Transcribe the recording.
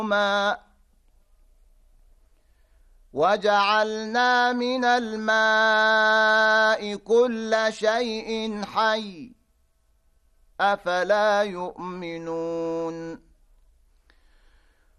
وجعلنا من الماء كل شيء حي أفلا يؤمنون